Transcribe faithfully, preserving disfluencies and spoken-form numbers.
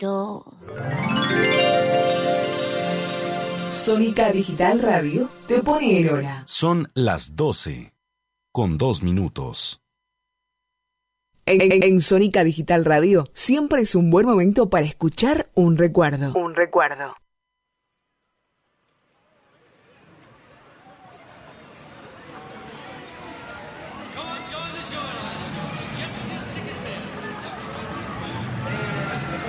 Todo. Sónica Digital Radio te pone en hora. Son las doce, con dos minutos. En, en, en Sónica Digital Radio siempre es un buen momento para escuchar un recuerdo. Un recuerdo.